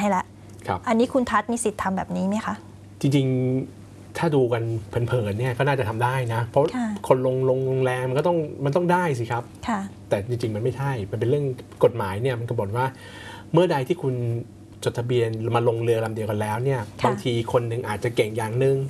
ให้ละอันนี้คุณทัศน์มีสิทธิ์ทำแบบนี้ไหมคะจริงๆถ้าดูกันเพลินๆเนี่ยก็น่าจะทำได้นะเพราะคนลงโรงแรมมันต้องได้สิครับแต่จริงๆมันไม่ใช่มันเป็นเรื่องกฎหมายเนี่ยมันกำหนดว่าเมื่อใดที่คุณจดทะเบียนมาลงเรือลำเดียวกันแล้วเนี่ยบางทีคนหนึ่งอาจจะเก่งอย่างนึง